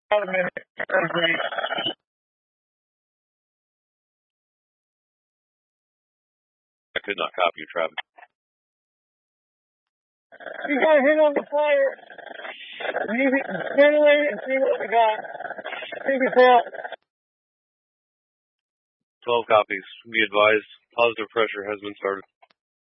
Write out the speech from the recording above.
a minute. Great. I could not copy you, Travis. You gotta hit on the fire. You can ventilate it and see what we got. Take us out. 12 copies. Be advised, positive pressure has been started.